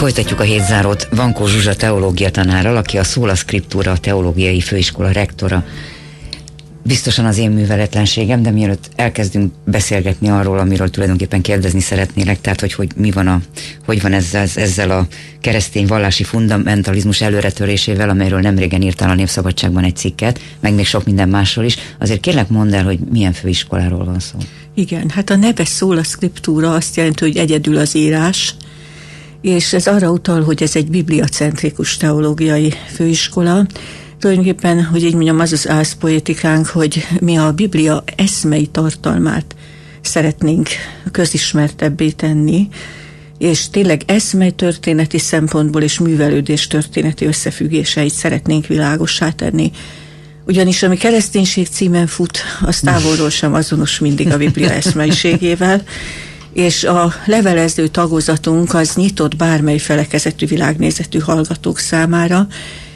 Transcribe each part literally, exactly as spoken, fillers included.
Folytatjuk a hétzárót Vankó Zsuzsa teológia tanárral, aki a Sola Scriptura teológiai főiskola rektora. Biztosan az én műveletlenségem, de mielőtt elkezdünk beszélgetni arról, amiről tulajdonképpen kérdezni szeretnélek, tehát hogy, hogy mi van, a, hogy van ezzel, ezzel a keresztény vallási fundamentalizmus előretörésével, amelyről nemrégen írtál a Népszabadságban egy cikket, meg még sok minden másról is. Azért kérlek mondd el, hogy milyen főiskoláról van szó. Igen, hát a neve Sola Scriptura azt jelenti, hogy egyedül az írás, és ez arra utal, hogy ez egy bibliacentrikus teológiai főiskola. Tulajdonképpen, hogy így mondjam, az az ászpoetikánk, hogy mi a Biblia eszmei tartalmát szeretnénk közismertebbé tenni, és tényleg eszmei történeti szempontból és művelődés történeti összefüggéseit szeretnénk világossá tenni. Ugyanis ami kereszténység címen fut, az távolról sem azonos mindig a Biblia eszmeiségével, és a levelező tagozatunk az nyitott bármely felekezetű világnézetű hallgatók számára.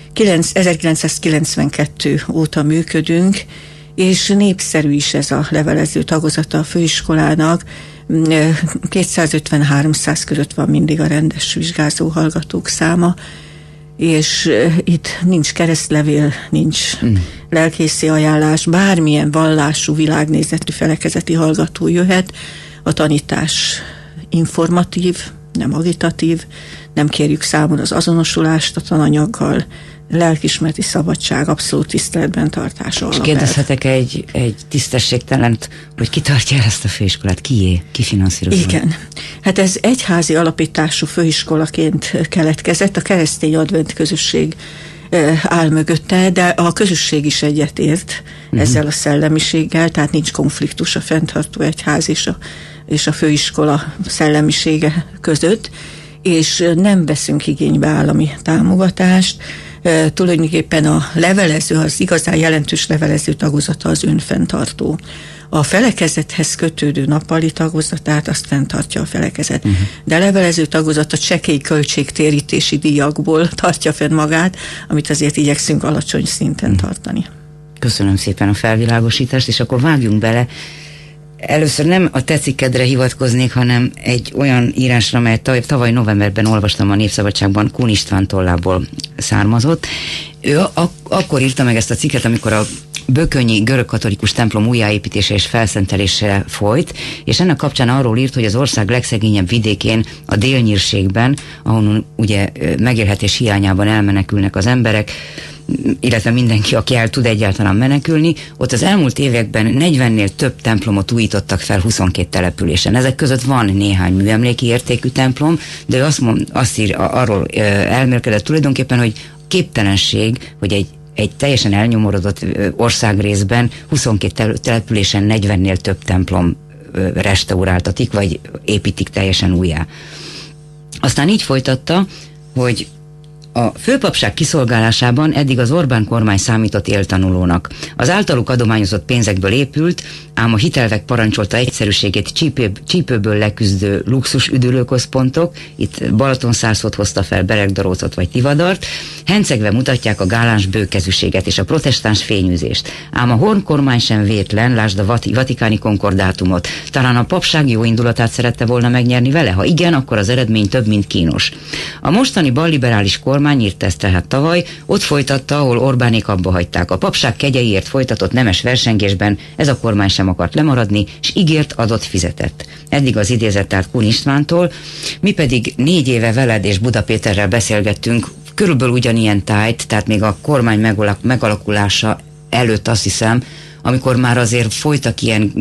ezerkilencszázkilencvenkettő óta működünk, és népszerű is ez a levelező tagozata a főiskolának. kétszázötven-háromszáz között van mindig a rendes vizsgázó hallgatók száma, és itt nincs keresztlevél, nincs mm. lelkészi ajánlás, bármilyen vallású, világnézetű felekezeti hallgató jöhet. A tanítás informatív, nem agitatív, nem kérjük számon az azonosulást a tananyaggal, lelkismereti szabadság, abszolút tiszteletben tartása alapelv. És kérdezhetek egy, egy tisztességtelent, hogy ki tartja el ezt a főiskolát? Kié? Ki finanszírozza? Igen. Hát ez egyházi alapítású főiskolaként keletkezett, a keresztény advent közösség áll mögötte, de a közösség is egyetért uh-huh. ezzel a szellemiséggel, tehát nincs konfliktus a fenntartó egyház és a, és a főiskola szellemisége között, és nem veszünk igénybe állami támogatást. E, tulajdonképpen a levelező, az igazán jelentős levelező tagozata az önfenntartó. A felekezethez kötődő nappali tagozatát azt fenntartja a felekezet. Uh-huh. De a levelező tagozat a csekély költségtérítési díjakból tartja fenn magát, amit azért igyekszünk alacsony szinten uh-huh. tartani. Köszönöm szépen a felvilágosítást, és akkor vágjunk bele. Először nem a te cikkedre hivatkoznék, hanem egy olyan írásra, amelyet tavaly novemberben olvastam a Népszabadságban, Kun István tollából származott. Ő ak- akkor írta meg ezt a cikket, amikor a bökönyi görögkatolikus templom újjáépítése és felszentelése folyt, és ennek kapcsán arról írt, hogy az ország legszegényebb vidékén, a délnyírségben, ahonnan ugye megélhetés hiányában elmenekülnek az emberek, illetve mindenki, aki el tud egyáltalán menekülni, ott az elmúlt években negyvennél több templomot újítottak fel huszonkét településen. Ezek között van néhány műemléki értékű templom, de ő azt, mond, azt ír, arról elmélkedett tulajdonképpen, hogy képtelenség, hogy egy egy teljesen elnyomorodott országrészben huszonkét településen negyvennél több templom restauráltatik, vagy építik teljesen újjá. Aztán így folytatta, hogy a főpapság kiszolgálásában eddig az Orbán kormány számított éltanulónak. Az általuk adományozott pénzekből épült, ám a hitelvek parancsolta egyszerűségét csípő, csípőből leküzdő luxus üdülőközpontok, itt Balatonszárszót hozta fel, Beregdarócot vagy Tivadart, hencegve mutatják a gáláns bőkezűséget és a protestáns fényűzést. Ám a Horn kormány sem vétlen, lásd a Vati, vatikáni konkordátumot. Talán a papság jó indulatát szerette volna megnyerni vele? Ha igen, akkor az eredmény több, mint kínos. A mostani balliberális kormány kormány írt ezt tehát tavaly, ott folytatta, ahol Orbánék abba hagyták. A papság kegyeiért folytatott nemes versengésben ez a kormány sem akart lemaradni, és ígért, adott, fizetett. Eddig az idézet tehát Kun Istvántól, mi pedig négy éve veled és Buda Péterrel beszélgettünk, körülbelül ugyanilyen tájt, tehát még a kormány megalakulása előtt, azt hiszem, amikor már azért folytak ilyen,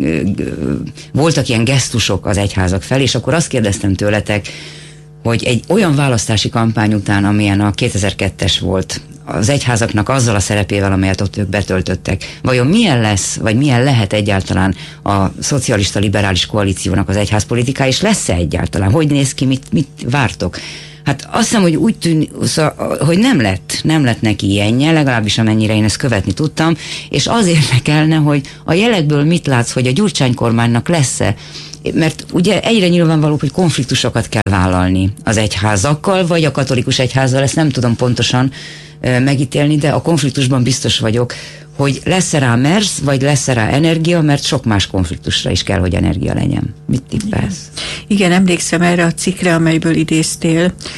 voltak ilyen gesztusok az egyházak fel, és akkor azt kérdeztem tőletek, hogy egy olyan választási kampány után, amilyen a kétezer-kettes volt, az egyházaknak azzal a szerepével, amelyet ott ők betöltöttek, vajon milyen lesz, vagy milyen lehet egyáltalán a szocialista liberális koalíciónak az egyházpolitika, és lesz-e egyáltalán? Hogy néz ki, mit, mit vártok? Hát azt hiszem, hogy úgy tűnik, hogy nem lett, nem lett neki ilyenje, legalábbis amennyire én ezt követni tudtam, és az érdekelne, hogy a jelekből mit látsz, hogy a Gyurcsány kormánynak lesz-e, mert ugye egyre nyilvánvalóbb, hogy konfliktusokat kell vállalni az egyházakkal, vagy a katolikus egyházzal, ezt nem tudom pontosan e, megítélni, de a konfliktusban biztos vagyok, hogy lesz-e rá mersz, vagy lesz-e rá energia, mert sok más konfliktusra is kell, hogy energia legyen. Mit tippelsz? Igen, emlékszem erre a cikkre, amelyből idéztél,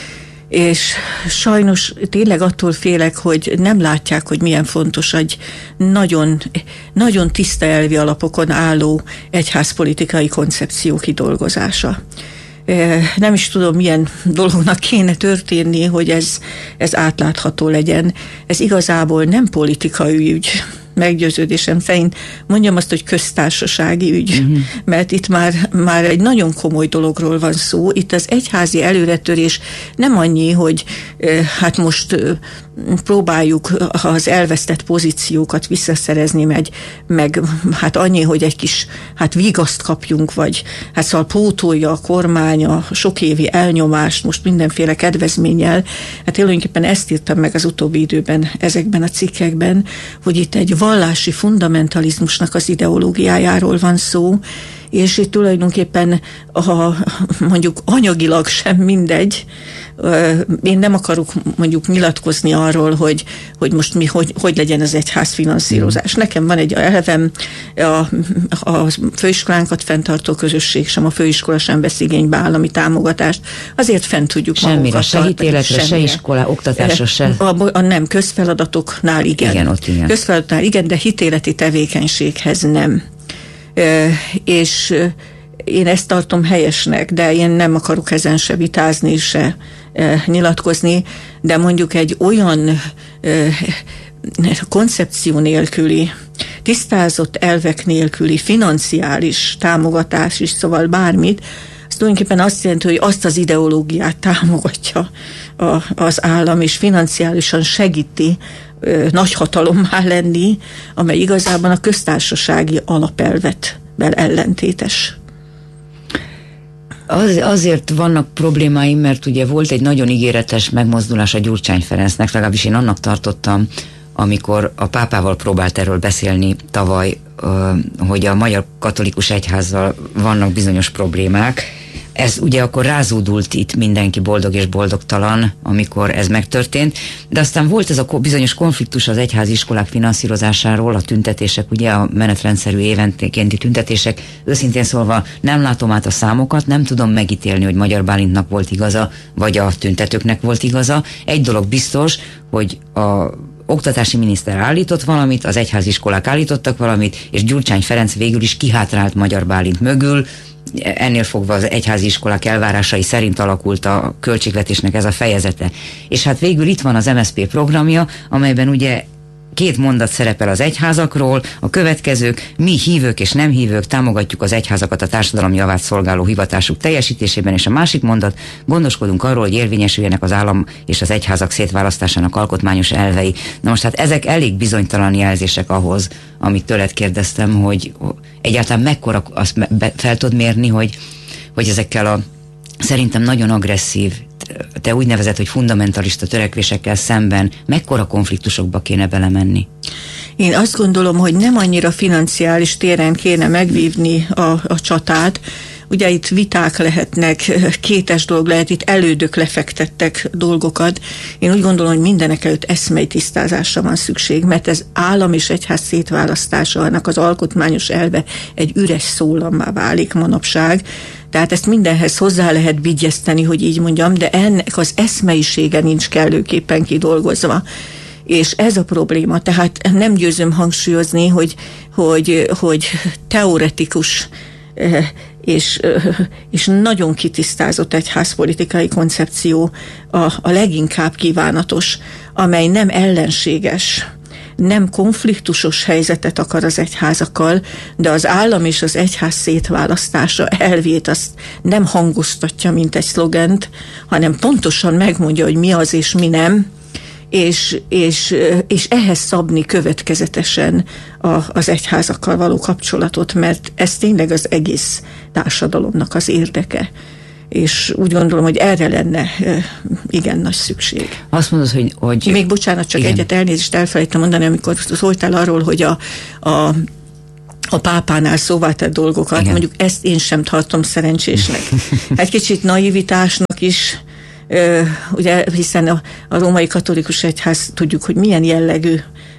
és sajnos tényleg attól félek, hogy nem látják, hogy milyen fontos egy nagyon, nagyon tiszta elvi alapokon álló egyházpolitikai koncepció kidolgozása. Nem is tudom, milyen dolognak kéne történni, hogy ez, ez átlátható legyen. Ez igazából nem politikai ügy. Meggyőződésem szerint mondjam azt, hogy köztársasági ügy, uh-huh. mert itt már, már egy nagyon komoly dologról van szó. Itt az egyházi előretörés nem annyi, hogy hát most próbáljuk az elvesztett pozíciókat visszaszerezni, meg, meg hát annyi, hogy egy kis hát vigaszt kapjunk, vagy hát szóval pótolja a kormány a sok évi elnyomást most mindenféle kedvezménnyel. Hát tulajdonképpen ezt írtam meg az utóbbi időben ezekben a cikkekben, hogy itt egy vallási fundamentalizmusnak az ideológiájáról van szó, és itt tulajdonképpen ha mondjuk anyagilag sem mindegy, én nem akarok mondjuk nyilatkozni arról, hogy, hogy most mi, hogy, hogy legyen az egyház finanszírozás. Nekem van egy elvem, a, a főiskolánkat fenntartó közösség sem, a főiskola sem vesz igénybe állami támogatást, azért fent tudjuk semmire, magunkat se hitéletre, se iskola, oktatásra, se... A, a nem, közfeladatoknál igen. Igen, ott igen. Közfeladatoknál igen, de hitéleti tevékenységhez nem. E, és én ezt tartom helyesnek, de én nem akarok ezen se vitázni, se e, nyilatkozni, de mondjuk egy olyan e, koncepció nélküli, tisztázott elvek nélküli financiális támogatás is, szóval bármit, az tulajdonképpen azt jelenti, hogy azt az ideológiát támogatja a, az állam, és financiálisan segíti ö, nagyhatalommá lenni, amely igazában a köztársasági alapelvet ellentétes. Az, azért vannak problémáim, mert ugye volt egy nagyon ígéretes megmozdulás a Gyurcsány Ferencnek, legalábbis én annak tartottam, amikor a pápával próbált erről beszélni tavaly, hogy a magyar katolikus egyházzal vannak bizonyos problémák. Ez ugye akkor rázódult itt mindenki boldog és boldogtalan, amikor ez megtörtént, de aztán volt ez a bizonyos konfliktus az egyházi iskolák finanszírozásáról, a tüntetések, ugye a menetrendszerű évenkénti tüntetések. Őszintén szólva nem látom át a számokat, nem tudom megítélni, hogy Magyar Bálintnak volt igaza, vagy a tüntetőknek volt igaza. Egy dolog biztos, hogy a oktatási miniszter állított valamit, az egyháziskolák állítottak valamit, és Gyurcsány Ferenc végül is kihátrált Magyar Bálint mögül. Ennél fogva az egyházi iskolák elvárásai szerint alakult a költségvetésnek ez a fejezete. És hát végül itt van az em es zé pé programja, amelyben ugye két mondat szerepel az egyházakról, a következők: mi hívők és nem hívők támogatjuk az egyházakat a társadalom javát szolgáló hivatásuk teljesítésében, és a másik mondat: gondoskodunk arról, hogy érvényesüljenek az állam és az egyházak szétválasztásának alkotmányos elvei. Na most hát ezek elég bizonytalan jelzések ahhoz, amit tőled kérdeztem, hogy egyáltalán mekkora, azt fel tud mérni, hogy, hogy ezekkel a szerintem nagyon agresszív, te úgy nevezed, hogy fundamentalista törekvésekkel szemben mekkora konfliktusokba kéne belemenni? Én azt gondolom, hogy nem annyira financiális téren kéne megvívni a, a csatát. Ugye itt viták lehetnek, kétes dolog lehet, itt elődök lefektettek dolgokat. Én úgy gondolom, hogy mindenek előtt eszmei tisztázásra van szükség, mert ez állam és egyház szétválasztása, annak az alkotmányos elve egy üres szólammá válik manapság. Tehát ezt mindenhez hozzá lehet vigyeszteni, hogy így mondjam, de ennek az eszmeisége nincs kellőképpen kidolgozva. És ez a probléma, tehát nem győzöm hangsúlyozni, hogy, hogy, hogy teoretikus és, és nagyon kitisztázott egyházpolitikai koncepció a, a leginkább kívánatos, amely nem ellenséges, nem konfliktusos helyzetet akar az egyházakkal, de az állam és az egyház szétválasztása elvét azt nem hangoztatja, mint egy szlogent, hanem pontosan megmondja, hogy mi az és mi nem, és, és, és ehhez szabni következetesen a, az egyházakkal való kapcsolatot, mert ez tényleg az egész társadalomnak az érdeke. És úgy gondolom, hogy erre lenne igen nagy szükség. Azt mondod, hogy... hogy... Még bocsánat, csak igen. Egyet elnézést elfelejtem mondani, amikor szóltál arról, hogy a, a a pápánál szóvá tett dolgokat, igen. Mondjuk ezt én sem tartom szerencsésnek. Egy kicsit naivitásnak is, ugye, hiszen a, a római katolikus egyház tudjuk, hogy milyen jellegű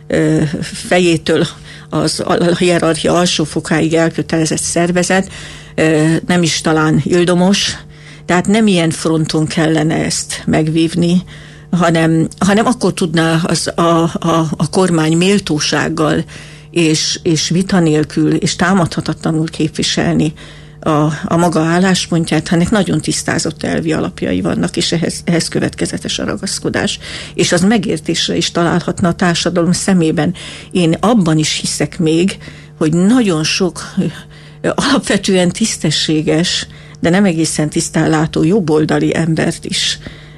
fejétől az a hierarchia alsó fokáig elkötelezett szervezet, nem is talán ildomos, Tehát nem ilyen fronton kellene ezt megvívni, hanem, hanem akkor tudná az a, a, a kormány méltósággal és, és vita nélkül és támadhatatlanul képviselni a, a maga álláspontját, hanem nagyon tisztázott elvi alapjai vannak, és ehhez, ehhez következetes a ragaszkodás. És az megértésre is találhatna a társadalom szemében. Én abban is hiszek még, hogy nagyon sok alapvetően tisztességes, de nem egészen tisztánlátó jobboldali embert is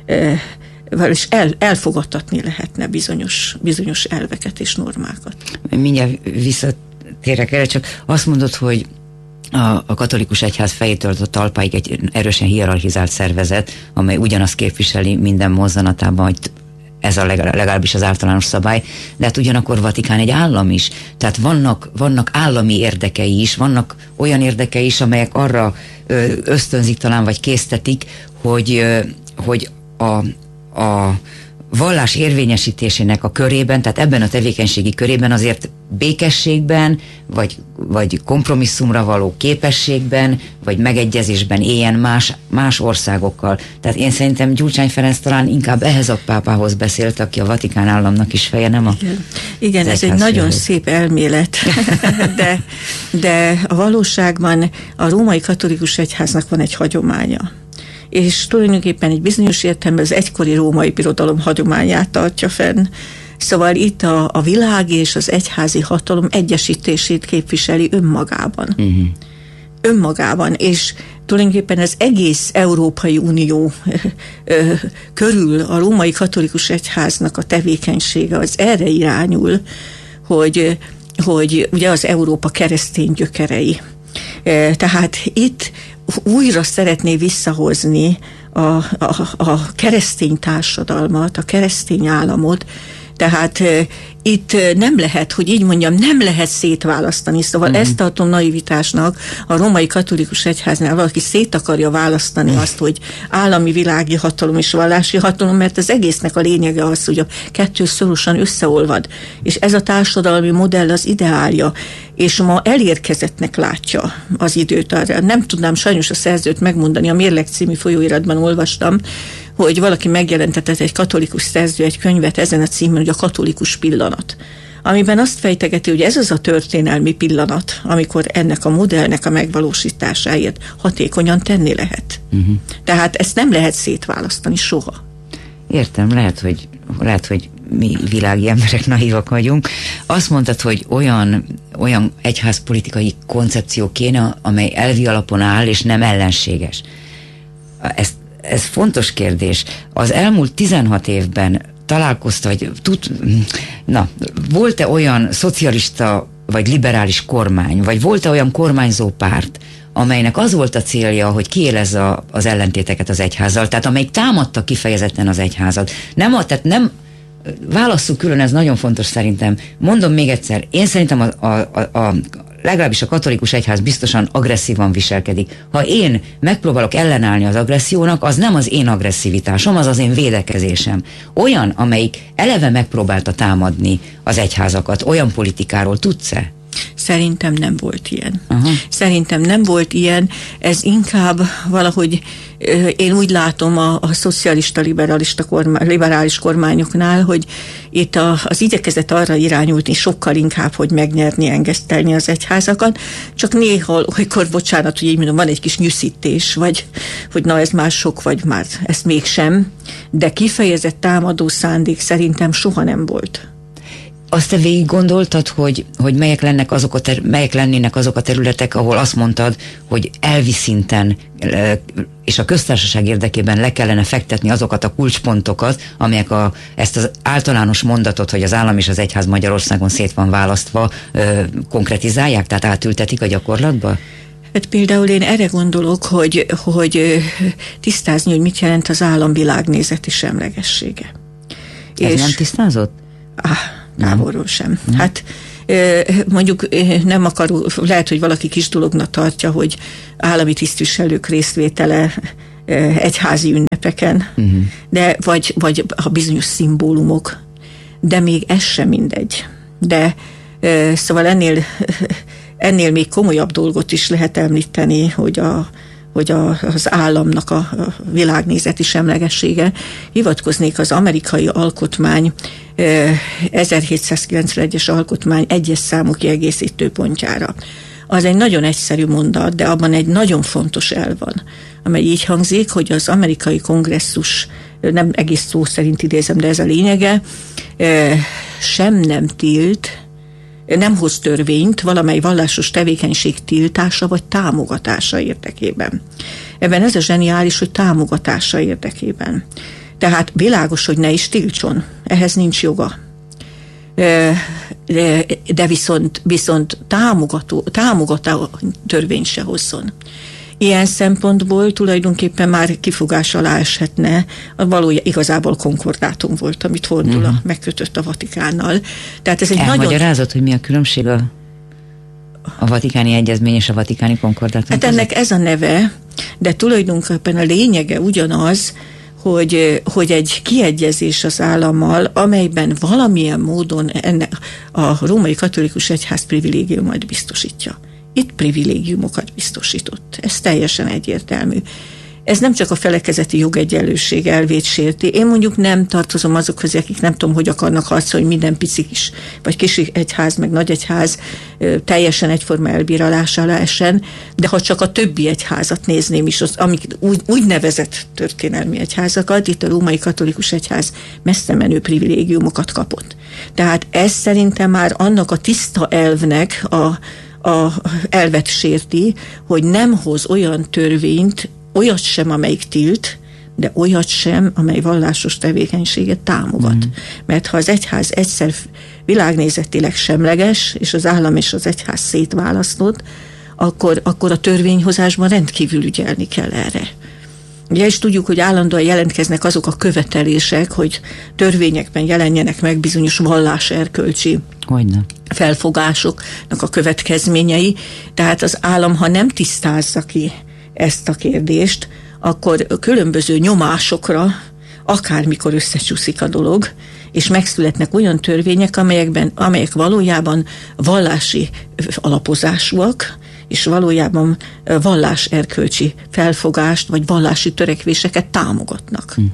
és el, elfogadtatni lehetne bizonyos, bizonyos elveket és normákat. Mindjárt visszatérek erre, csak azt mondod, hogy a, a katolikus egyház fejétől a talpáig egy erősen hierarchizált szervezet, amely ugyanazt képviseli minden mozzanatában, hogy ez a legalábbis az általános szabály, de hát ugyanakkor Vatikán egy állam is. Tehát vannak, vannak állami érdekei is, vannak olyan érdekei is, amelyek arra ösztönzik talán, vagy késztetik, hogy, hogy a a vallás érvényesítésének a körében, tehát ebben a tevékenységi körében azért békességben, vagy, vagy kompromisszumra való képességben, vagy megegyezésben éljen más, más országokkal. Tehát én szerintem Gyurcsány Ferenc talán inkább ehhez a pápához beszélt, aki a Vatikán államnak is feje, nem a... Igen, Igen ez egy nagyon szép elmélet, de, de a valóságban a római katolikus egyháznak van egy hagyománya. És tulajdonképpen egy bizonyos értelemben az egykori római birodalom hagyományát tartja fenn. Szóval itt a, a világi és az egyházi hatalom egyesítését képviseli önmagában. Uh-huh. Önmagában, és tulajdonképpen az egész Európai Unió ö, körül a római katolikus egyháznak a tevékenysége az erre irányul, hogy, hogy ugye az Európa keresztény gyökerei. Tehát itt újra szeretné visszahozni a, a, a keresztény társadalmat, a keresztény államot, tehát e, itt nem lehet, hogy így mondjam, nem lehet szétválasztani. Szóval mm. ezt tartom naivitásnak a római katolikus egyháznál, valaki szét akarja választani mm. azt, hogy állami világi hatalom és vallási hatalom, mert az egésznek a lényege az, hogy a kettő szorosan összeolvad. És ez a társadalmi modell az ideálja, és ma elérkezettnek látja az időt arra. Nem tudnám sajnos a szerzőt megmondani, a Mérleg című folyóiratban olvastam, hogy valaki megjelentetett egy katolikus szerző egy könyvet ezen a címen, hogy a katolikus pillanat, amiben azt fejtegeti, hogy ez az a történelmi pillanat, amikor ennek a modellnek a megvalósításáért hatékonyan tenni lehet. Uh-huh. Tehát ezt nem lehet szétválasztani soha. Értem, lehet, hogy, lehet, hogy mi világi emberek naívak vagyunk. Azt mondtad, hogy olyan, olyan egyházpolitikai koncepció kéne, amely elvi alapon áll, és nem ellenséges. Ezt Ez fontos kérdés. Az elmúlt tizenhat évben találkozta, vagy tud, na, volt-e olyan szocialista vagy liberális kormány, vagy volt-e olyan kormányzó párt, amelynek az volt a célja, hogy kiélezze a, az ellentéteket az egyházzal, tehát amelyik támadta kifejezetten az egyházat. Nem, a, tehát nem, válasszuk külön, ez nagyon fontos szerintem. Mondom még egyszer, én szerintem a, a, a, a legalábbis a katolikus egyház biztosan agresszívan viselkedik. Ha én megpróbálok ellenállni az agressziónak, az nem az én agresszivitásom, az az én védekezésem. Olyan, amelyik eleve megpróbálta támadni az egyházakat, olyan politikáról tudsz-e? Szerintem nem volt ilyen. Aha. Szerintem nem volt ilyen, ez inkább valahogy én úgy látom a, a szocialista, liberalista kormány, liberális kormányoknál, hogy itt a, az igyekezet arra irányult, és sokkal inkább, hogy megnyerni, engesztelni az egyházakat, csak néha, olykor, bocsánat, hogy így mondom, van egy kis nyűszítés, vagy hogy na ez már sok, vagy már ezt mégsem, de kifejezett támadó szándék szerintem soha nem volt. Azt te végig gondoltad, hogy, hogy melyek, lennek azok a ter- melyek lennének azok a területek, ahol azt mondtad, hogy elvi szinten és a köztársaság érdekében le kellene fektetni azokat a kulcspontokat, amelyek a, ezt az általános mondatot, hogy az állam és az egyház Magyarországon szét van választva, ö, konkretizálják, tehát átültetik a gyakorlatba? Hát például én erre gondolok, hogy, hogy tisztázni, hogy mit jelent az állam világnézeti semlegessége. Ez és nem tisztázott? Ah, távolról sem. Nem. Hát mondjuk nem akarok, lehet, hogy valaki kis dolognak tartja, hogy állami tisztviselők részvétele egyházi ünnepeken, uh-huh. de vagy, vagy a bizonyos szimbólumok, de még ez sem mindegy. De szóval ennél, ennél még komolyabb dolgot is lehet említeni, hogy a hogy a, az államnak a, a világnézeti semlegessége, hivatkoznék az amerikai alkotmány, ezerhétszázkilencvenegyes alkotmány egyes számú kiegészítő pontjára. Az egy nagyon egyszerű mondat, de abban egy nagyon fontos elv van, amely így hangzik, hogy az amerikai kongresszus, nem egész szó szerint idézem, de ez a lényege, sem nem tilt, nem hoz törvényt valamely vallásos tevékenység tiltása vagy támogatása érdekében. Ebben ez a zseniális, hogy támogatása érdekében. Tehát világos, hogy ne is tiltson. Ehhez nincs joga. De viszont, viszont támogató, támogató törvényt se hozzon. Ilyen szempontból tulajdonképpen már kifogás alá eshetne, valójában igazából konkordátum volt, amit Horn Gyula uh-huh. megkötött a Vatikánnal. Tehát ez egy Elmagyarázat, nagyon... hogy mi a különbség a, a vatikáni egyezmény és a vatikáni konkordátum? Hát ennek ez a neve, de tulajdonképpen a lényege ugyanaz, hogy, hogy egy kiegyezés az állammal, amelyben valamilyen módon ennek a római katolikus egyház privilégiumot biztosítja. Itt privilégiumokat biztosított. Ez teljesen egyértelmű. Ez nem csak a felekezeti jogegyenlőség elvét sérti. Én mondjuk nem tartozom azokhoz, akik nem tudom, hogy akarnak harcolni, hogy minden pici kis, vagy kis egyház, meg nagy egyház teljesen egyforma elbírálás alá essen, de ha csak a többi egyházat nézném is, az, amik úgy, úgynevezett történelmi egyházakat, itt a római katolikus egyház messze menő privilégiumokat kapott. Tehát ez szerintem már annak a tiszta elvnek a, a elvet sérti, hogy nem hoz olyan törvényt, olyat sem, amelyik tilt, de olyat sem, amely vallásos tevékenységet támogat. Mm. Mert ha az egyház egyszer világnézetileg semleges, és az állam és az egyház szétválasztott, akkor, akkor a törvényhozásban rendkívül ügyelni kell erre. Ugye is tudjuk, hogy állandóan jelentkeznek azok a követelések, hogy törvényekben jelenjenek meg bizonyos valláserkölcsi Hogyne. felfogásoknak a következményei. Tehát az állam, ha nem tisztázza ki ezt a kérdést, akkor különböző nyomásokra akármikor összecsúszik a dolog, és megszületnek olyan törvények, amelyekben, amelyek valójában vallási alapozásúak, és valójában valláserkölcsi felfogást, vagy vallási törekvéseket támogatnak. Uh-huh.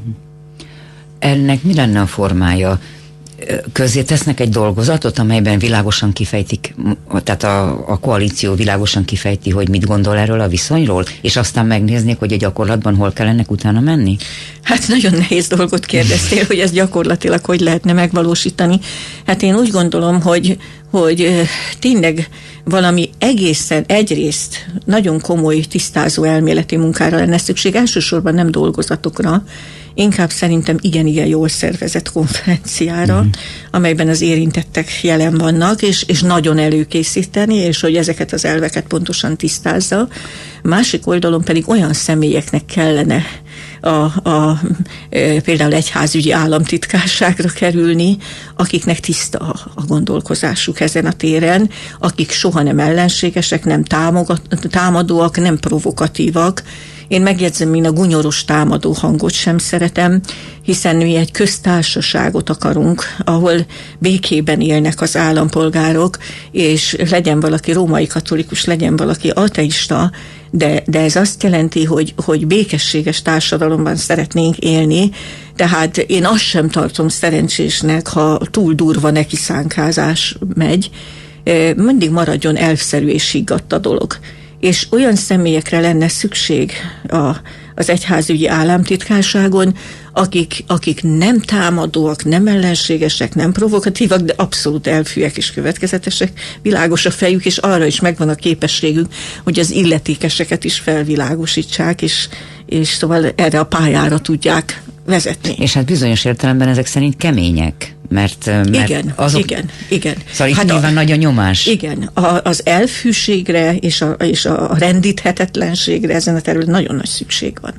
Ennek mi lenne a formája? Közzé tesznek egy dolgozatot, amelyben világosan kifejtik, tehát a, a koalíció világosan kifejti, hogy mit gondol erről a viszonyról, és aztán megnéznék, hogy a gyakorlatban hol kell ennek utána menni? Hát nagyon nehéz dolgot kérdeztél, hogy ezt gyakorlatilag hogy lehetne megvalósítani. Hát én úgy gondolom, hogy, hogy tényleg valami egészen egyrészt nagyon komoly, tisztázó elméleti munkára lenne szükség, elsősorban nem dolgozatokra, inkább szerintem igen-igen jól szervezett konferenciára, mm. amelyben az érintettek jelen vannak, és, és nagyon előkészíteni, és hogy ezeket az elveket pontosan tisztázza. Másik oldalon pedig olyan személyeknek kellene a, a, e, például egyházügyi államtitkárságra kerülni, akiknek tiszta a, a gondolkozásuk ezen a téren, akik soha nem ellenségesek, nem támogat, támadóak, nem provokatívak. Én megjegyzem, én a gunyoros támadó hangot sem szeretem, hiszen mi egy köztársaságot akarunk, ahol békében élnek az állampolgárok, és legyen valaki római katolikus, legyen valaki ateista, de, de ez azt jelenti, hogy, hogy békességes társadalomban szeretnénk élni, tehát én azt sem tartom szerencsésnek, ha túl durva nekiszánkázás megy, mindig maradjon elvszerű és higgadt a dolog. És olyan személyekre lenne szükség a, az egyházügyi államtitkárságon, akik, akik nem támadóak, nem ellenségesek, nem provokatívak, de abszolút elfűek és következetesek, világos a fejük, és arra is megvan a képességük, hogy az illetékeseket is felvilágosítsák, és, és szóval erre a pályára tudják vezetni. És hát bizonyos értelemben ezek szerint kemények, mert, mert igen, azok... igen, igen. Szóval itt hát nyilván a, nagy a nyomás. Igen, a, az elfűségre és a, és a rendíthetetlenségre ezen a területen nagyon nagy szükség van.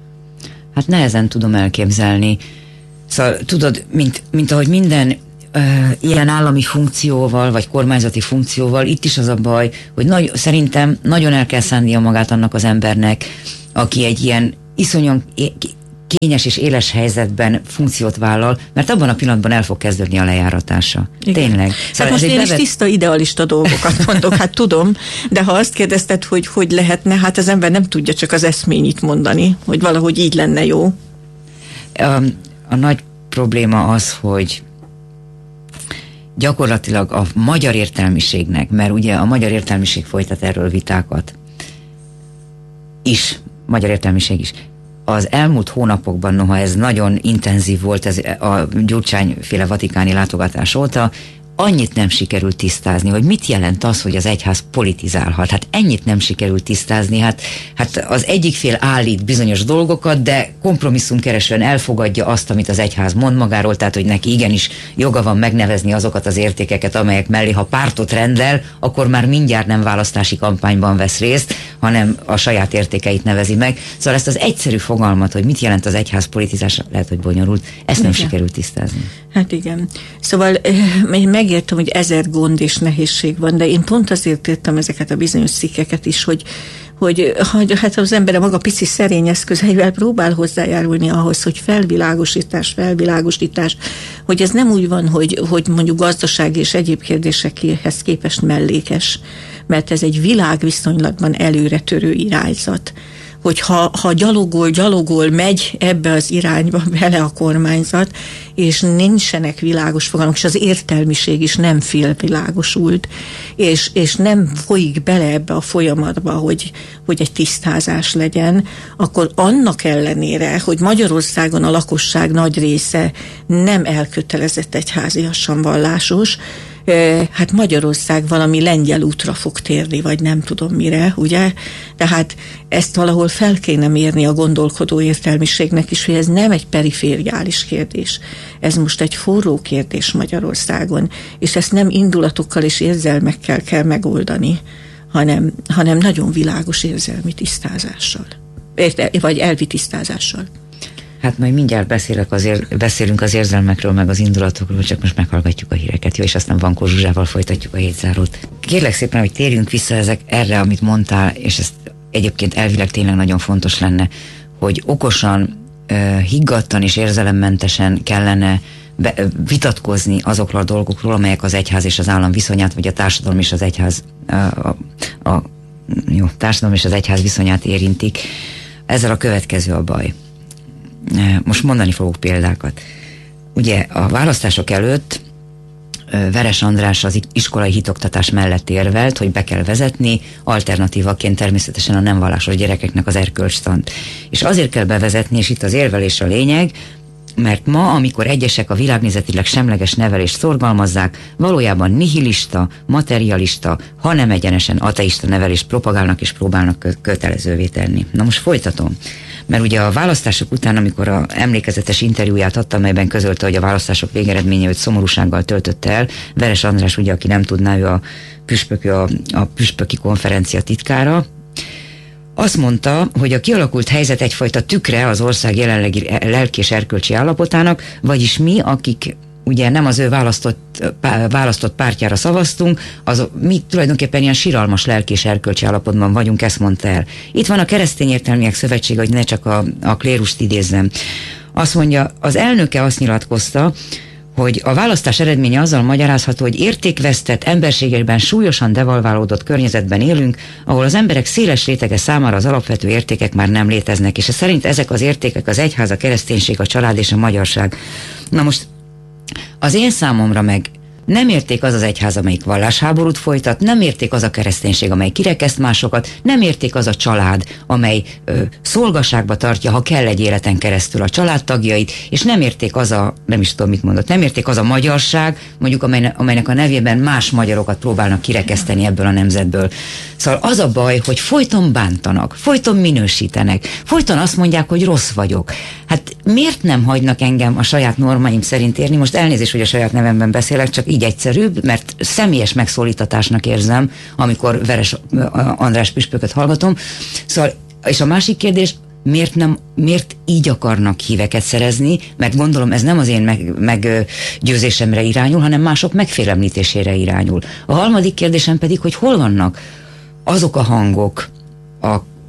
Hát nehezen tudom elképzelni. Szóval tudod, mint, mint ahogy minden uh, ilyen állami funkcióval, vagy kormányzati funkcióval, itt is az a baj, hogy nagy, szerintem nagyon el kell szánnia magát annak az embernek, aki egy ilyen iszonyan kényes és éles helyzetben funkciót vállal, mert abban a pillanatban el fog kezdődni a lejáratása. Igen. Tényleg. Szóval hát most én bevet... is tiszta idealista dolgokat mondok, hát tudom, de ha azt kérdezted, hogy hogy lehetne, hát az ember nem tudja csak az eszményit mondani, hogy valahogy így lenne jó. A, a nagy probléma az, hogy gyakorlatilag a magyar értelmiségnek, mert ugye a magyar értelmiség folytat erről vitákat is, magyar értelmiség is, az elmúlt hónapokban, noha ez nagyon intenzív volt ez a Gyurcsány-féle vatikáni látogatás óta, annyit nem sikerült tisztázni, hogy mit jelent az, hogy az egyház politizálhat. Hát ennyit nem sikerült tisztázni. Hát, hát az egyik fél állít bizonyos dolgokat, de kompromisszumkeresően elfogadja azt, amit az egyház mond magáról, tehát hogy neki igenis joga van megnevezni azokat az értékeket, amelyek mellé, ha pártot rendel, akkor már mindjárt nem választási kampányban vesz részt, hanem a saját értékeit nevezi meg. Szóval ezt az egyszerű fogalmat, hogy mit jelent az egyház politizása, lehet, hogy bonyolult, ezt nem igen. sikerült tisztázni. Hát igen. Szóval én megértem, hogy ezer gond és nehézség van, de én pont azért írtam ezeket a bizonyos cikkeket is, hogy, hogy, hogy hát az ember a maga pici szerény eszközeivel próbál hozzájárulni ahhoz, hogy felvilágosítás, felvilágosítás, hogy ez nem úgy van, hogy, hogy mondjuk gazdasági és egyéb kérdésekhez képest mellékes, mert ez egy világviszonylatban előre törő irányzat. Hogy ha, ha gyalogol, gyalogol, megy ebbe az irányba bele a kormányzat, és nincsenek világos fogalmak, és az értelmiség is nem félvilágosult, és, és nem folyik bele ebbe a folyamatba, hogy, hogy egy tisztázás legyen, akkor annak ellenére, hogy Magyarországon a lakosság nagy része nem elkötelezett egyháziasan vallásos, hát Magyarország valami lengyel útra fog térni, vagy nem tudom mire, ugye? Tehát ezt valahol fel kéne mérni a gondolkodó értelmiségnek is, hogy ez nem egy perifériális kérdés. Ez most egy forró kérdés Magyarországon, és ezt nem indulatokkal és érzelmekkel kell megoldani, hanem, hanem nagyon világos érzelmi tisztázással, vagy elvi tisztázással. Hát majd mindjárt beszélek az ér- beszélünk az érzelmekről, meg az indulatokról, csak most meghallgatjuk a híreket, jó, és aztán Vankó Zsuzsával folytatjuk a hétzárót. Kérlek szépen, hogy térjünk vissza ezek, erre, amit mondtál, és ez egyébként elvileg tényleg nagyon fontos lenne, hogy okosan, uh, higgadtan és érzelemmentesen kellene be, uh, vitatkozni azokról a dolgokról, amelyek az egyház és az állam viszonyát, vagy a társadalom és az egyház uh, a, a, jó, társadalom és az egyház viszonyát érintik. Ezzel a következő a baj. Most mondani fogok példákat. Ugye a választások előtt Veres András az iskolai hitoktatás mellett érvelt, hogy be kell vezetni, alternatívaként természetesen a nem vallásos gyerekeknek az erkölcstant. És azért kell bevezetni, és itt az érvelés a lényeg, mert ma, amikor egyesek a világnézetileg semleges nevelést szorgalmazzák, valójában nihilista, materialista, ha nem egyenesen ateista nevelést propagálnak és próbálnak kötelezővé tenni. Na most folytatom. Mert ugye a választások után, amikor a emlékezetes interjúját adta, amelyben közölte, hogy a választások végeredménye őt szomorúsággal töltötte el, Veres András, ugye, aki nem tudná, ő a, püspök, a, a püspöki konferencia titkára, azt mondta, hogy a kialakult helyzet egyfajta tükre az ország jelenlegi lelki és erkölcsi állapotának, vagyis mi, akik ugye nem az ő választott, választott pártjára szavaztunk, az, mi tulajdonképpen ilyen siralmas lelki és erkölcsi állapotban vagyunk, ezt mondta el. Itt van a Keresztény Értelmiek Szövetsége, hogy ne csak a, a klérust idézzem. Azt mondja, az elnöke azt nyilatkozta, hogy a választás eredménye azzal magyarázható, hogy értékvesztett, emberségekben súlyosan devalválódott környezetben élünk, ahol az emberek széles rétege számára az alapvető értékek már nem léteznek, és szerint ezek az értékek az egyház, a kereszténység, a család és a magyarság. Na most az én számomra meg nem érték az az egyház, amelyik vallásháborút folytat, nem érték az a kereszténység, amely kirekeszt másokat, nem érték az a család, amely ö, szolgaságba tartja, ha kell, egy életen keresztül a családtagjait, és nem érték az a, nem is tudom mit mondott, nem érték az a magyarság, mondjuk amely, amelynek a nevében más magyarokat próbálnak kirekeszteni ebből a nemzetből. Szóval az a baj, hogy folyton bántanak, folyton minősítenek, folyton azt mondják, hogy rossz vagyok. Hát miért nem hagynak engem a saját normáim szerint érni? Most elnézést, hogy a saját nevemben beszélek, csak így egyszerűbb, mert személyes megszólítatásnak érzem, amikor Veres András püspököt hallgatom. Szóval, és a másik kérdés, miért, nem, miért így akarnak híveket szerezni, mert gondolom ez nem az én meg, meggyőzésemre irányul, hanem mások megfélemlítésére irányul. A harmadik kérdésem pedig, hogy hol vannak azok a hangok a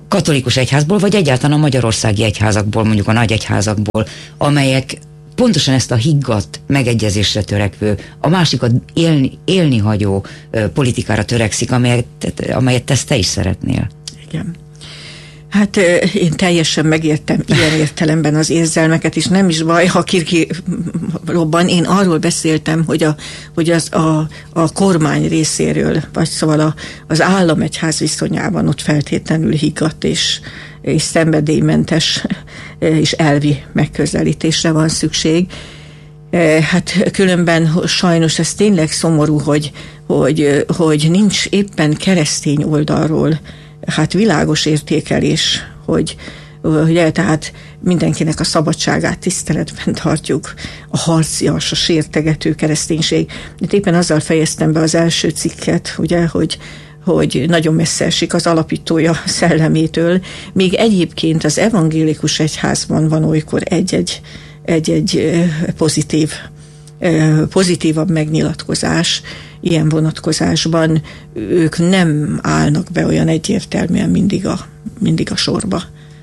katolikus egyházból, vagy egyáltalán a magyarországi egyházakból, mondjuk a nagy egyházakból, amelyek pontosan ezt a higgadt, megegyezésre törekvő, a másikat élni, élni hagyó ö, politikára törekszik, amelyet, amelyet te, te is szeretnél. Igen. Hát én teljesen megértem ilyen értelemben az érzelmeket, és nem is baj, ha kirki robban. Én arról beszéltem, hogy, a, hogy az a, a kormány részéről, vagy szóval a, az állam-egyház viszonyában ott feltétlenül higgadt és, és szenvedélymentes és elvi megközelítésre van szükség. Hát különben sajnos ez tényleg szomorú, hogy, hogy, hogy nincs éppen keresztény oldalról hát világos értékelés, hogy, hogy tehát mindenkinek a szabadságát tiszteletben tartjuk, a harcias, a sértegető kereszténység. Itt éppen azzal fejeztem be az első cikket, ugye, hogy, hogy nagyon messze esik az alapítója szellemétől, még egyébként az evangélikus egyházban van olykor egy-egy, egy-egy pozitív, pozitívabb megnyilatkozás. Ilyen vonatkozásban ők nem állnak be olyan egyértelműen mindig a, mindig a sorba.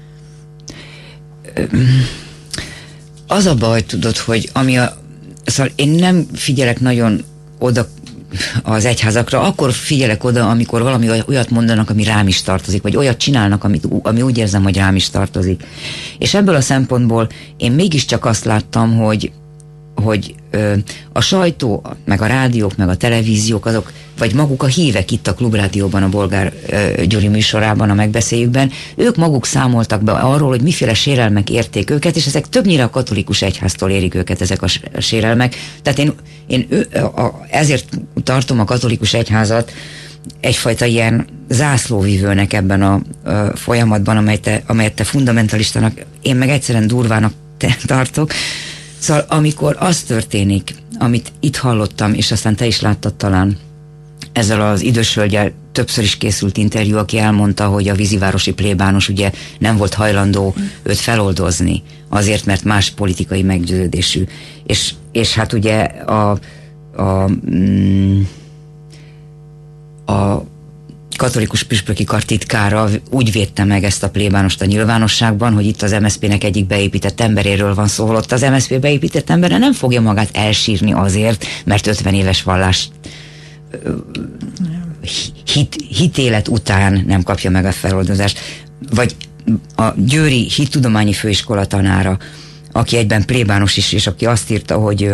Az a baj, tudod, hogy ami a, szóval én nem figyelek nagyon oda az egyházakra, akkor figyelek oda, amikor valami olyat mondanak, ami rám is tartozik, vagy olyat csinálnak, amit, ami úgy érzem, hogy rám is tartozik. És ebből a szempontból én mégiscsak azt láttam, hogy hogy ö, a sajtó, meg a rádiók, meg a televíziók, azok, vagy maguk a hívek itt a Klubrádióban, a Bolgár ö, Gyuri műsorában, a megbeszéljükben, ők maguk számoltak be arról, hogy miféle sérelmek érték őket, és ezek többnyire a katolikus egyháztól érik őket, ezek a sérelmek. Tehát én, én ő, a, ezért tartom a katolikus egyházat egyfajta ilyen zászlóvivőnek ebben a, a folyamatban, amely te, amelyet te fundamentalistának, én meg egyszerűen durvának te, tartok. Szóval amikor az történik, amit itt hallottam, és aztán te is láttad talán ezzel az idős hölgyel többször is készült interjú, aki elmondta, hogy a vízivárosi plébános ugye nem volt hajlandó őt feloldozni, azért, mert más politikai meggyőződésű. És, és hát ugye a, a, mm, a katolikus püspöki kar titkára úgy védte meg ezt a plébánost a nyilvánosságban, hogy itt az em es zé pé-nek egyik beépített emberéről van szó, holott az em es zé pé beépített embere nem fogja magát elsírni azért, mert ötven éves vallás hit, hitélet után nem kapja meg a feloldozást. Vagy a Győri Hittudományi Főiskola tanára, aki egyben plébános is, és aki azt írta, hogy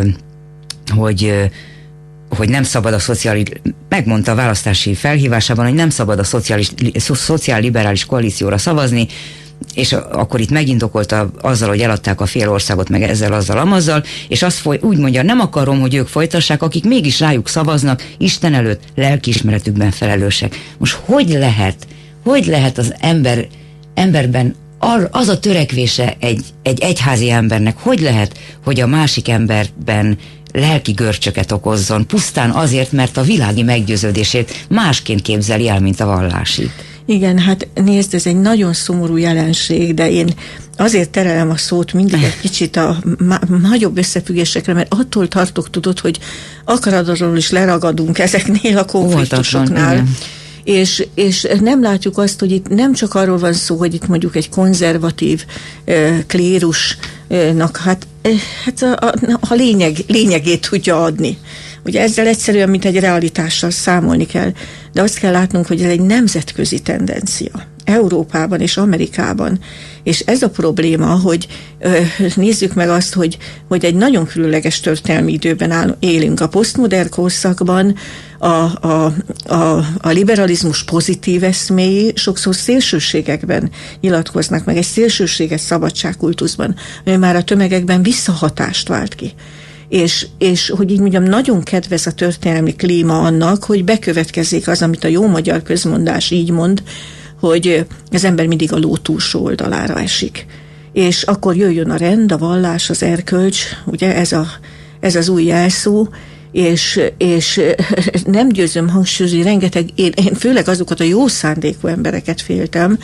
hogy hogy nem szabad a szociális, megmondta a választási felhívásában, hogy nem szabad a szociális, szociál-liberális koalícióra szavazni, és akkor itt megindokolta azzal, hogy eladták a fél országot, meg ezzel, azzal, amazzal, és azt foly, úgy mondja, nem akarom, hogy ők folytassák, akik mégis rájuk szavaznak, Isten előtt lelkiismeretükben felelősek. Most hogy lehet, hogy lehet az ember, emberben az a törekvése egy, egy egyházi embernek, hogy lehet, hogy a másik emberben lelki görcsöket okozzon, pusztán azért, mert a világi meggyőződését másként képzeli el, mint a vallásit. Igen, hát nézd, ez egy nagyon szomorú jelenség, de én azért terelem a szót mindig egy kicsit a nagyobb összefüggésekre, mert attól tartok, tudod, hogy akaratról is leragadunk ezeknél a konfliktusoknál. És, és nem látjuk azt, hogy itt nem csak arról van szó, hogy itt mondjuk egy konzervatív eh, klérusnak hát, eh, hát a, a, a lényeg, lényegét tudja adni. Ugye ezzel egyszerűen, mint egy realitással számolni kell, de azt kell látnunk, hogy ez egy nemzetközi tendencia. Európában és Amerikában. És ez a probléma, hogy ö, nézzük meg azt, hogy, hogy egy nagyon különleges történelmi időben áll, élünk. A posztmodern korszakban a, a, a, a liberalizmus pozitív eszméi sokszor szélsőségekben nyilatkoznak meg, egy szélsőséges szabadságkultuszban, ami már a tömegekben visszahatást vált ki. És, és hogy így mondjam, nagyon kedvez a történelmi klíma annak, hogy bekövetkezzék az, amit a jó magyar közmondás így mond, hogy az ember mindig a ló túlsó oldalára esik. És akkor jöjjön a rend, a vallás, az erkölcs, ugye ez, a, ez az új jelszó, és, és nem győzöm hangsúlyozni, rengeteg, én, én főleg azokat a jó szándékú embereket féltem,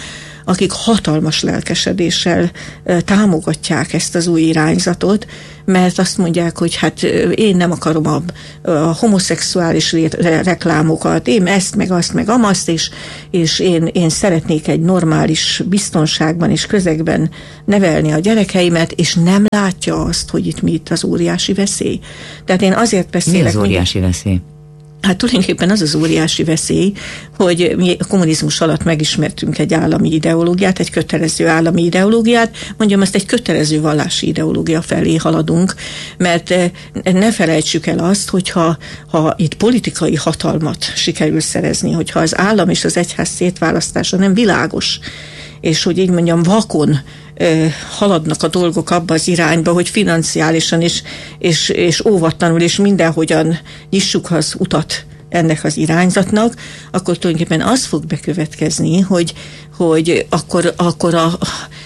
akik hatalmas lelkesedéssel támogatják ezt az új irányzatot, mert azt mondják, hogy hát én nem akarom a, a homoszexuális reklámokat, én ezt, meg azt, meg amaszt, és, és én, én szeretnék egy normális biztonságban és közegben nevelni a gyerekeimet, és nem látja azt, hogy itt mi itt az óriási veszély. Tehát én azért beszélek... Mi az óriási veszély? Hát tulajdonképpen az az óriási veszély, hogy mi a kommunizmus alatt megismertünk egy állami ideológiát, egy kötelező állami ideológiát, mondjam, ezt egy kötelező vallási ideológia felé haladunk, mert ne felejtsük el azt, hogyha ha itt politikai hatalmat sikerül szerezni, hogyha az állam és az egyház szétválasztása nem világos, és hogy így mondjam, vakon haladnak a dolgok abba az irányba, hogy financiálisan és, és, és óvatlanul és mindenhogyan nyissuk az utat ennek az irányzatnak, akkor tulajdonképpen az fog bekövetkezni, hogy, hogy akkor, akkor a,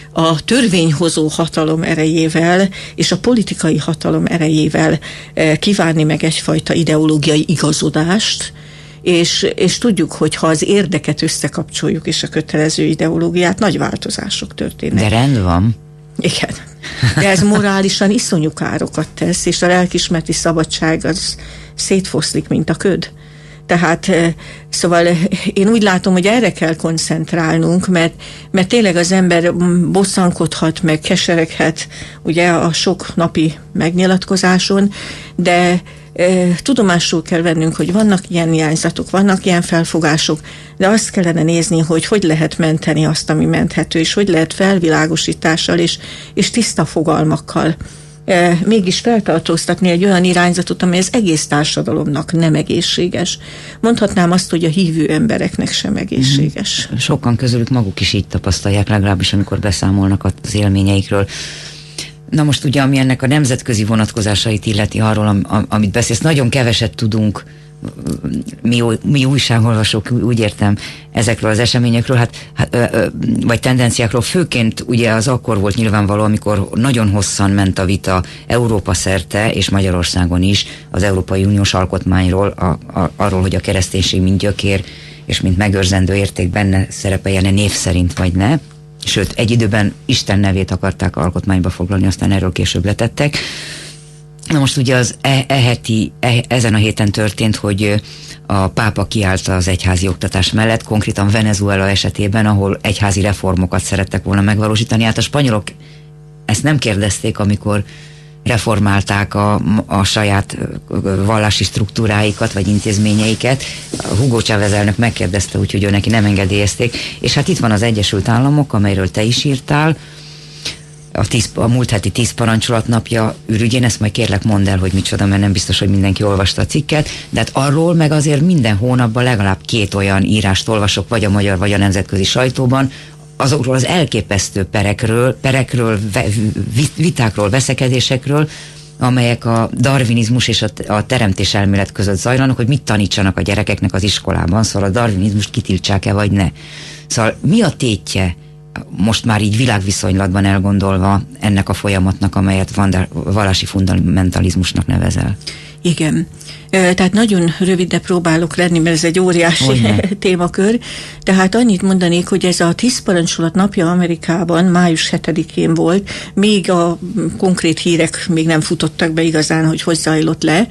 a törvényhozó hatalom erejével és a politikai hatalom erejével kívánni meg egyfajta ideológiai igazodást, És, és tudjuk, hogy ha az érdeket összekapcsoljuk és a kötelező ideológiát, nagy változások történnek. De rend van. Igen. De ez morálisan iszonyú károkat tesz, és a lelkiismereti szabadság az szétfoszlik, mint a köd. Tehát szóval én úgy látom, hogy erre kell koncentrálnunk, mert, mert tényleg az ember bosszankodhat, meg kesereghet ugye a sok napi megnyilatkozáson, de tudomásul kell vennünk, hogy vannak ilyen hiányzatok, vannak ilyen felfogások, de azt kellene nézni, hogy hogy lehet menteni azt, ami menthető, és hogy lehet felvilágosítással és, és tiszta fogalmakkal e, mégis feltartóztatni egy olyan irányzatot, amely az egész társadalomnak nem egészséges. Mondhatnám azt, hogy a hívő embereknek sem egészséges. Sokan közülük maguk is így tapasztalják, legalábbis amikor beszámolnak az élményeikről. Na most ugye, ami ennek a nemzetközi vonatkozásait illeti arról, am, amit beszélsz, nagyon keveset tudunk mi, mi újságolvasók, úgy értem, ezekről az eseményekről, hát, hát ö, ö, vagy tendenciákról, főként ugye az akkor volt nyilvánvaló, amikor nagyon hosszan ment a vita Európa szerte, és Magyarországon is az Európai Uniós alkotmányról, a, a, arról, hogy a kereszténység mint gyökér, és mint megőrzendő érték benne szerepeljen-e név szerint, vagy ne. Sőt, egy időben Isten nevét akarták alkotmányba foglalni, aztán erről később letettek. Na most ugye az e, e heti, e, ezen a héten történt, hogy a pápa kiállt az egyházi oktatás mellett, konkrétan Venezuela esetében, ahol egyházi reformokat szerettek volna megvalósítani. Hát a spanyolok ezt nem kérdezték, amikor reformálták a, a saját vallási struktúráikat, vagy intézményeiket. Hugo Chávez elnök megkérdezte, úgyhogy ő neki nem engedélyezték. És hát itt van az Egyesült Államok, amelyről te is írtál, a, tíz, a múlt heti tíz parancsolatnapja ürügyén, ezt majd kérlek mondd el, hogy micsoda, mert nem biztos, hogy mindenki olvasta a cikket, de hát arról meg azért minden hónapban legalább két olyan írást olvasok, vagy a magyar, vagy a nemzetközi sajtóban, azokról az elképesztő perekről, perekről, vitákról, veszekedésekről, amelyek a darwinizmus és a, a teremtés elmélet között zajlanak, hogy mit tanítsanak a gyerekeknek az iskolában, szóval a darwinizmust kitiltsák-e vagy ne. Szóval mi a tétje, most már így világviszonylatban elgondolva ennek a folyamatnak, amelyet vallási fundamentalizmusnak nevezel? Igen. Tehát nagyon rövidre próbálok lenni, mert ez egy óriási Olyan. témakör. Tehát annyit mondanék, hogy ez a tíz parancsolat napja Amerikában május hetedikén volt, még a konkrét hírek még nem futottak be igazán, hogy hogy zajlott le,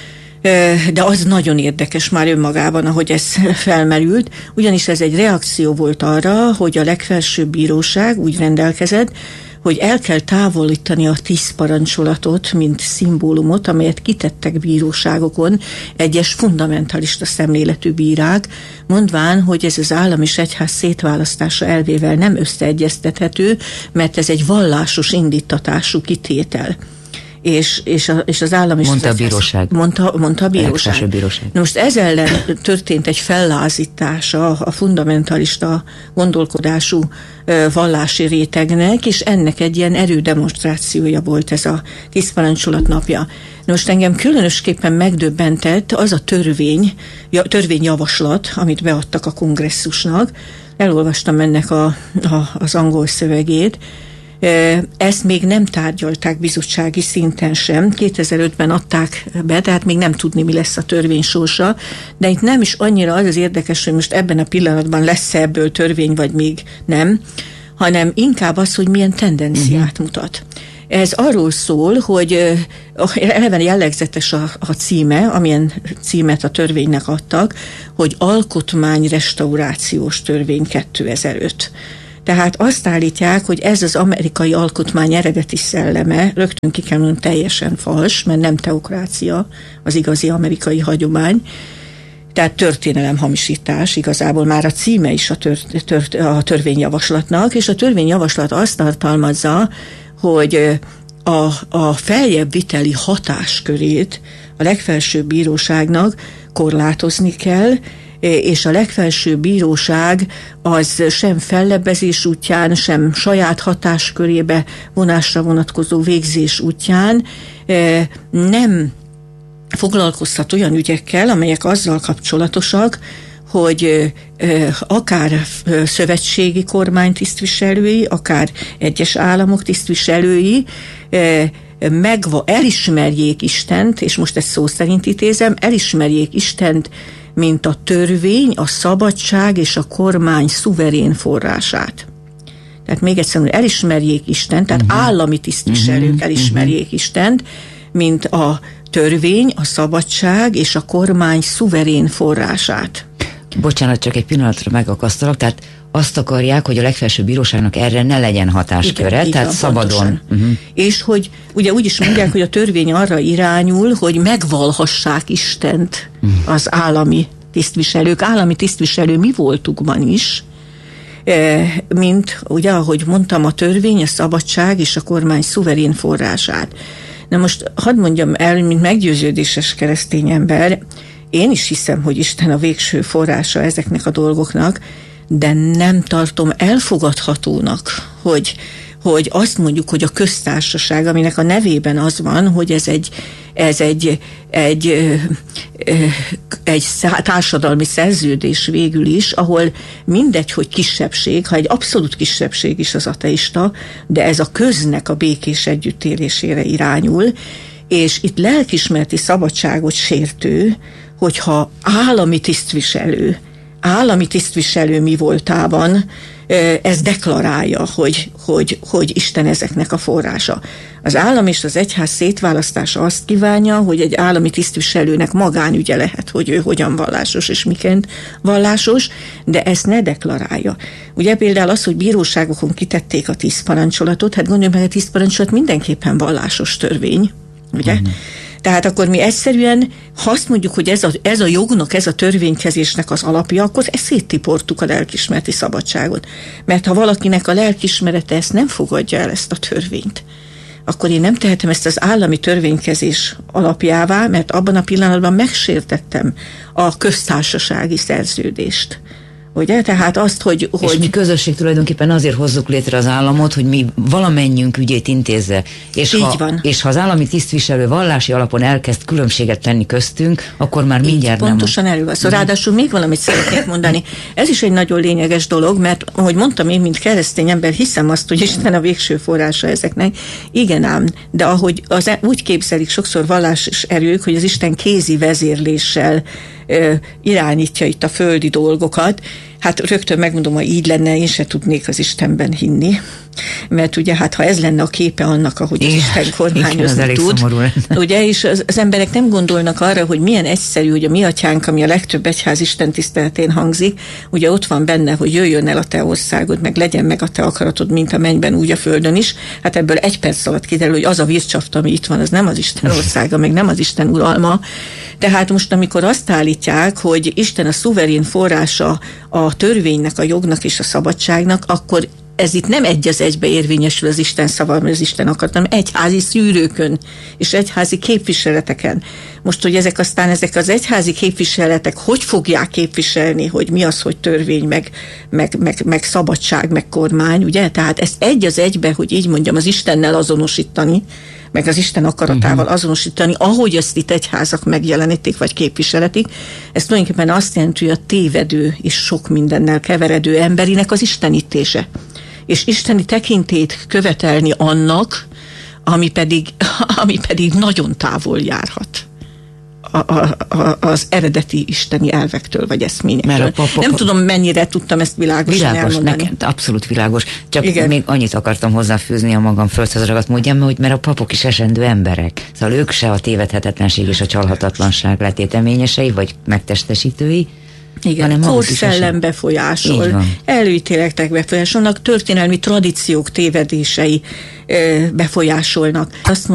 de az nagyon érdekes már önmagában, ahogy ez felmerült, ugyanis ez egy reakció volt arra, hogy a legfelsőbb bíróság úgy rendelkezett, hogy el kell távolítani a tíz parancsolatot, mint szimbólumot, amelyet kitettek bíróságokon egyes fundamentalista szemléletű bírák, mondván, hogy ez az állam és egyház szétválasztása elvével nem összeegyeztethető, mert ez egy vallásos indítatású kitétel. És, és, a, és az állam is... Mondta a bíróság. Mondta, mondta a bíróság. A bíróság. Na most ez ellen történt egy fellázítása a fundamentalista gondolkodású ö, vallási rétegnek, és ennek egy ilyen erődemonstrációja volt ez a tíz parancsolat napja. Na most engem különösképpen megdöbbentett az a törvény, törvényjavaslat, amit beadtak a kongresszusnak. Elolvastam ennek a, a, az angol szövegét. Ezt még nem tárgyalták bizottsági szinten sem. kétezer-ötben adták be, tehát még nem tudni, mi lesz a törvény sorsa, de itt nem is annyira az az érdekes, hogy most ebben a pillanatban lesz ebből törvény, vagy még nem, hanem inkább az, hogy milyen tendenciát uh-huh. mutat. Ez arról szól, hogy eleven jellegzetes a, a címe, amilyen címet a törvénynek adtak, hogy alkotmányrestaurációs törvény kétezer-öt. Tehát azt állítják, hogy ez az amerikai alkotmány eredeti szelleme, rögtön ki kell mondani, teljesen fals, mert nem teokrácia az igazi amerikai hagyomány, tehát történelemhamisítás, igazából már a címe is a, tör, tör, a törvényjavaslatnak, és a törvényjavaslat azt tartalmazza, hogy a, a feljebb viteli hatáskörét a legfelsőbb bíróságnak korlátozni kell, és a legfelsőbb bíróság az sem fellebbezés útján, sem saját hatáskörébe vonásra vonatkozó végzés útján nem foglalkozhat olyan ügyekkel, amelyek azzal kapcsolatosak, hogy akár szövetségi kormány tisztviselői, akár egyes államok tisztviselői megva, elismerjék Istent, és most ezt szó szerint idézem, elismerjék Istent, mint a törvény, a szabadság és a kormány szuverén forrását. Tehát még egyszer, hogy elismerjék Istent, tehát uh-huh. állami tisztviselők uh-huh. elismerjék uh-huh. Istent, mint a törvény, a szabadság és a kormány szuverén forrását. Bocsánat, csak egy pillanatra megakasztalak, tehát azt akarják, hogy a legfelsőbb bíróságnak erre ne legyen hatásköre, igen, tehát igen, szabadon. Uh-huh. És hogy ugye úgy is mondják, hogy a törvény arra irányul, hogy megvalhassák Istent az állami tisztviselők. Állami tisztviselő mi voltukban is, mint ugye, ahogy mondtam, a törvény, a szabadság és a kormány szuverén forrását. Na most hadd mondjam el, mint meggyőződéses keresztény ember, én is hiszem, hogy Isten a végső forrása ezeknek a dolgoknak, de nem tartom elfogadhatónak, hogy, hogy azt mondjuk, hogy a köztársaság, aminek a nevében az van, hogy ez egy, ez egy, egy, egy társadalmi szerződés végül is, ahol mindegy, hogy kisebbség, ha egy abszolút kisebbség is az ateista, de ez a köznek a békés együttélésére irányul, és itt lelkiismereti szabadságot sértő, hogyha állami tisztviselő, állami tisztviselő mi voltában ez deklarálja, hogy, hogy, hogy Isten ezeknek a forrása. Az állam és az egyház szétválasztása azt kívánja, hogy egy állami tisztviselőnek magánügye lehet, hogy ő hogyan vallásos és miként vallásos, de ezt ne deklarálja. Ugye például az, hogy bíróságokon kitették a tíz parancsolatot, hát gondoljuk meg, a tíz parancsolat mindenképpen vallásos törvény, ugye? Mm. Tehát akkor mi egyszerűen, ha azt mondjuk, hogy ez a, ez a jognak, ez a törvénykezésnek az alapja, akkor ezt széttiportuk a lelkiismereti szabadságot. Mert ha valakinek a lelkiismerete ezt nem fogadja el, ezt a törvényt, akkor én nem tehetem ezt az állami törvénykezés alapjává, mert abban a pillanatban megsértettem a köztársasági szerződést. Ugye? Tehát azt, hogy, hogy... És mi közösség tulajdonképpen azért hozzuk létre az államot, hogy mi valamennyünk ügyét intézze. És így ha, van. És ha az állami tisztviselő vallási alapon elkezd különbséget tenni köztünk, akkor már mindjárt így, nem... Pontosan erről van szó. Ráadásul még valamit szeretnék mondani. Ez is egy nagyon lényeges dolog, mert ahogy mondtam, én, mint keresztény ember hiszem azt, hogy Isten a végső forrása ezeknek. Igen ám, de ahogy az, úgy képzelik sokszor vallásos erők, hogy az Isten kézi vezérléssel ö, irányítja itt a földi dolgokat. Hát rögtön megmondom, ha így lenne, én se tudnék az Istenben hinni. Mert ugye, hát ha ez lenne a képe annak, ahogy igen, Isten kormányozni tud, ugye, és az, az emberek nem gondolnak arra, hogy milyen egyszerű, hogy a mi atyánk, ami a legtöbb egyház Isten tiszteletén hangzik, ugye ott van benne, hogy jöjjön el a te országod, meg legyen meg a te akaratod, mint a mennyben, úgy a földön is. Hát ebből egy perc alatt kiderül, hogy az a vircsafta, ami itt van, az nem az Isten országa, meg nem az Isten uralma. Tehát most, amikor azt állítják, hogy Isten a szuverén forrása a törvénynek, a jognak és a szabadságnak, akkor ez itt nem egy az egybe érvényesül az Isten szava, az Isten akarat, hanem egyházi szűrőkön és egyházi képviseleteken. Most, hogy ezek aztán ezek az egyházi képviseletek hogy fogják képviselni, hogy mi az, hogy törvény, meg, meg, meg, meg szabadság, meg kormány, ugye? Tehát ezt egy az egybe, hogy így mondjam, az Istennel azonosítani, meg az Isten akaratával uh-huh. azonosítani, ahogy ezt itt egyházak megjelenítik, vagy képviseletik, ez tulajdonképpen azt jelenti, hogy a tévedő és sok mindennel keveredő emberinek az istenítése. És isteni tekintét követelni annak, ami pedig, ami pedig nagyon távol járhat. a, a, a, az eredeti isteni elvektől vagy eszményektől. Papok... Nem tudom, mennyire tudtam ezt világosan világos, elmondani. Nekem, abszolút világos. Csak igen. még annyit akartam hozzáfűzni a magam földhöz ragadt módján, hogy mert a papok is esendő emberek. Szóval ők se a tévedhetetlenség és a csalhatatlanság letéteményesei, vagy megtestesítői. Igen, korszellem befolyásol, előítéletek befolyásolnak, történelmi tradíciók tévedései befolyásolnak. Azt